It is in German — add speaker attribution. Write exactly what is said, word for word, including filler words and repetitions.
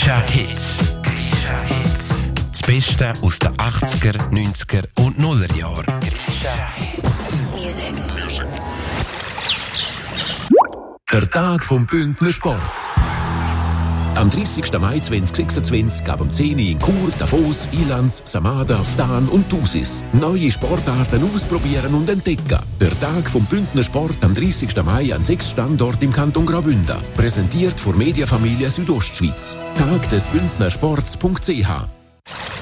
Speaker 1: Grisha Hits. Grisha Hits. Das Beste aus den achtziger, neunziger und nuller Jahren. Grisha Hits. Music.
Speaker 2: Der Tag vom Bündner Sport. Am dreißigsten Mai zweitausendsechsundzwanzig gab um zehn Uhr in Chur, Davos, Ilanz, Samada, Ftan und Thusis. Neue Sportarten ausprobieren und entdecken. Der Tag vom Bündner Sport am dreißigsten Mai an sechs Standorten im Kanton Graubünden. Präsentiert von Mediafamilie Südostschweiz. Tag des Bündnersports punkt c h